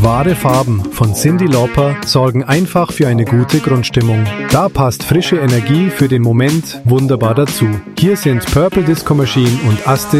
Wahre Farben von Cyndi Lauper sorgen einfach für eine gute Grundstimmung. Da passt frische Energie für den Moment wunderbar dazu. Hier sind Purple Disco Machine und Astis